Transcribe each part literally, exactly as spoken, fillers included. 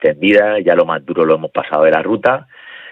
extendida, ya lo más duro lo hemos pasado de la ruta.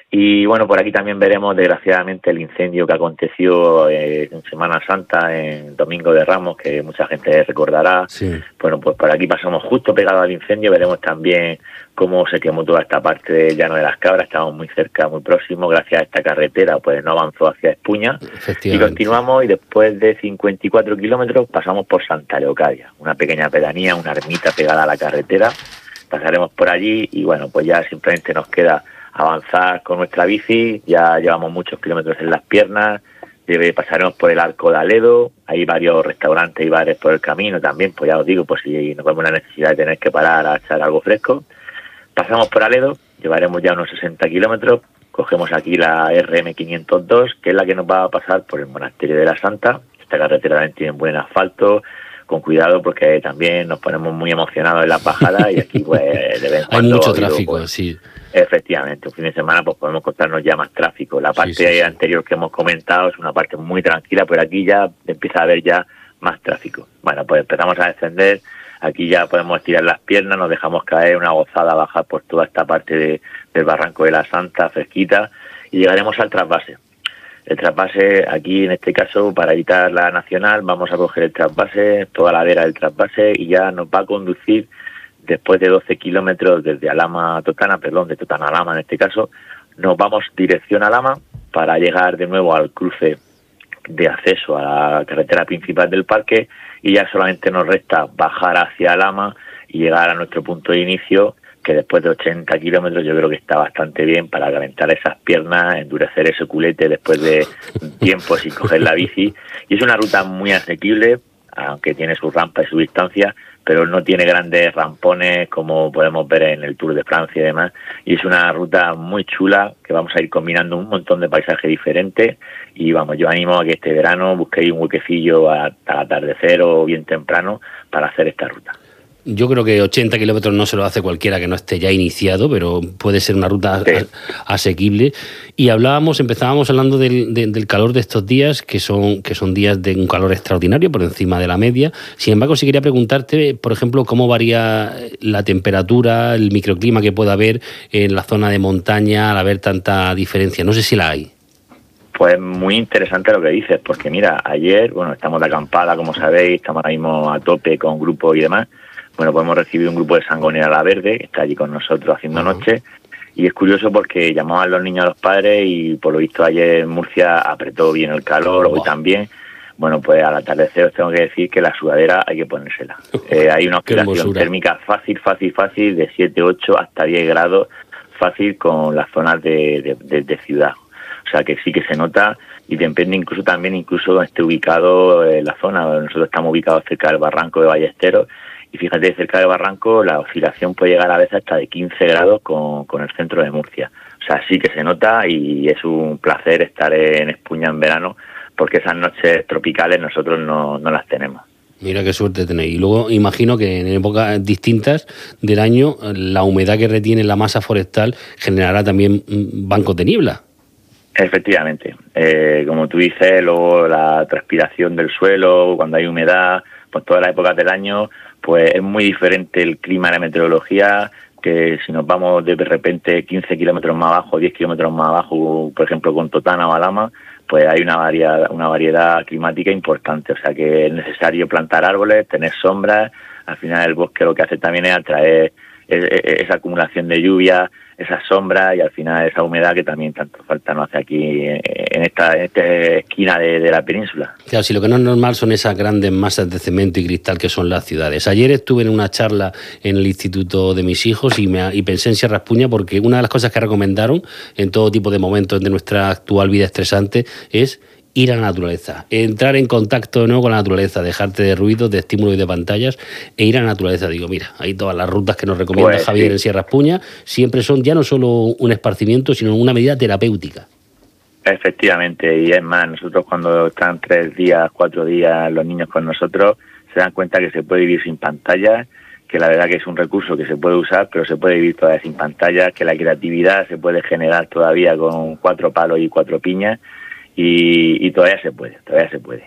Y bueno, por aquí también veremos desgraciadamente el incendio que aconteció eh, en Semana Santa, en Domingo de Ramos, que mucha gente recordará. Sí. Bueno, pues por aquí pasamos justo pegado al incendio, veremos también cómo se quemó toda esta parte del Llano de las Cabras, estamos muy cerca, muy próximos, gracias a esta carretera pues no avanzó hacia Espuña. Y continuamos y después de cincuenta y cuatro kilómetros pasamos por Santa Leocadia, una pequeña pedanía, una ermita pegada a la carretera, pasaremos por allí y bueno, pues ya simplemente nos queda avanzar con nuestra bici, ya llevamos muchos kilómetros en las piernas, pasaremos por el Arco de Aledo, hay varios restaurantes y bares por el camino también, pues ya os digo, pues si nos vemos la necesidad de tener que parar a echar algo fresco. Pasamos por Aledo, llevaremos ya unos sesenta kilómetros, cogemos aquí la R M quinientos dos, que es la que nos va a pasar por el Monasterio de la Santa. Esta carretera también tiene buen asfalto, con cuidado porque también nos ponemos muy emocionados en las bajadas y aquí pues de vez en cuando hay mucho digo, tráfico, pues, sí. Efectivamente, un fin de semana pues podemos contarnos ya más tráfico. La parte sí, sí, sí. anterior que hemos comentado es una parte muy tranquila, pero aquí ya empieza a haber ya más tráfico. Bueno, pues empezamos a descender, aquí ya podemos estirar las piernas, nos dejamos caer una gozada, bajar por toda esta parte de, del Barranco de la Santa, fresquita, y llegaremos al trasvase. El trasvase, aquí en este caso, para evitar la nacional, vamos a coger el trasvase, toda la ladera del trasvase, y ya nos va a conducir después de doce kilómetros desde Alhama a Totana, perdón, de Totana a Alhama en este caso, nos vamos dirección a Alhama para llegar de nuevo al cruce de acceso a la carretera principal del parque y ya solamente nos resta bajar hacia Alhama y llegar a nuestro punto de inicio, que después de ochenta kilómetros yo creo que está bastante bien para calentar esas piernas, endurecer ese culete después de tiempo sin coger la bici. Y es una ruta muy asequible, aunque tiene su rampa y su distancia, pero no tiene grandes rampones como podemos ver en el Tour de Francia y demás, y es una ruta muy chula que vamos a ir combinando un montón de paisajes diferentes y vamos, yo animo a que este verano busquéis un huequecillo al atardecer o bien temprano para hacer esta ruta. Yo creo que ochenta kilómetros no se lo hace cualquiera que no esté ya iniciado, pero puede ser una ruta sí. asequible. Y hablábamos, empezábamos hablando del, del, del calor de estos días, que son, que son días de un calor extraordinario, por encima de la media. Sin embargo, sí quería preguntarte, por ejemplo, cómo varía la temperatura, el microclima que pueda haber en la zona de montaña al haber tanta diferencia. No sé si la hay. Pues muy interesante lo que dices, porque mira, ayer, bueno, estamos de acampada, como sabéis, estamos ahora mismo a tope con grupos y demás. Bueno, pues hemos recibido un grupo de Sangonera La Verde, que está allí con nosotros haciendo uh-huh. noche, y es curioso porque llamaban los niños a los padres y por lo visto ayer en Murcia apretó bien el calor, uh-huh. hoy también. Bueno, pues al atardecer os tengo que decir que la sudadera hay que ponérsela. Eh, hay una oscilación térmica fácil, fácil, fácil, de siete, ocho hasta diez grados, fácil con las zonas de, de, de, de ciudad. O sea que sí que se nota y depende incluso también incluso donde esté ubicado en la zona. Nosotros estamos ubicados cerca del barranco de Ballesteros y fíjate, cerca del barranco la oscilación puede llegar a veces hasta de quince grados con, con el centro de Murcia. O sea, sí que se nota y es un placer estar en Espuña en verano porque esas noches tropicales nosotros no, no las tenemos. Mira qué suerte tenéis. Y luego imagino que en épocas distintas del año la humedad que retiene la masa forestal generará también bancos de niebla. Efectivamente, eh, como tú dices, luego la transpiración del suelo, cuando hay humedad, pues todas las épocas del año, pues es muy diferente el clima y la meteorología, que si nos vamos de repente quince kilómetros más abajo, diez kilómetros más abajo, por ejemplo con Totana o Alhama, pues hay una variedad, una variedad climática importante, o sea que es necesario plantar árboles, tener sombras, al final el bosque lo que hace también es atraer esa acumulación de lluvia, esa sombra y al final esa humedad que también tanto falta nos hace aquí en esta, en esta esquina de, de la península. Claro, si lo que no es normal son esas grandes masas de cemento y cristal que son las ciudades. Ayer estuve en una charla en el instituto de mis hijos y, me, y pensé en Sierra Espuña porque una de las cosas que recomendaron en todo tipo de momentos de nuestra actual vida estresante es ir a la naturaleza, entrar en contacto ¿no? con la naturaleza, dejarte de ruidos, de estímulos y de pantallas e ir a la naturaleza. Digo, mira, ahí todas las rutas que nos recomienda pues, Javier sí. en Sierra Espuña siempre son ya no solo un esparcimiento, sino una medida terapéutica. Efectivamente, y es más, nosotros cuando están tres días, cuatro días los niños con nosotros, se dan cuenta que se puede vivir sin pantallas, que la verdad que es un recurso que se puede usar, pero se puede vivir todavía sin pantallas, que la creatividad se puede generar todavía con cuatro palos y cuatro piñas, Y, y todavía se puede, todavía se puede.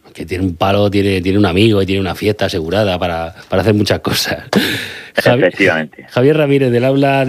que tiene un palo, tiene, tiene un amigo y tiene una fiesta asegurada para, para hacer muchas cosas. Efectivamente. Javier Ramírez, del Aula